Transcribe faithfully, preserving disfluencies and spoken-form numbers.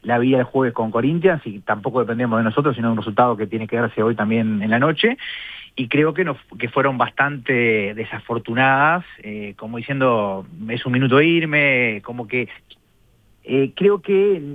la vida el jueves con Corinthians y tampoco dependemos de nosotros, sino de un resultado que tiene que darse hoy también en la noche. Y creo que, no, que fueron bastante desafortunadas, eh, como diciendo, es un minuto irme, como que eh, creo que